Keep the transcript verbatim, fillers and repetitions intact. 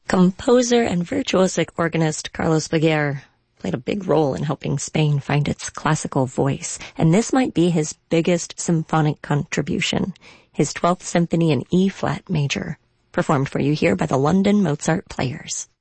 Composer and virtuosic organist Carlos Baguer played a big role in helping Spain find its classical voice, and this might be his biggest symphonic contribution, his twelfth Symphony in E-flat major, performed for you here by the London Mozart Players.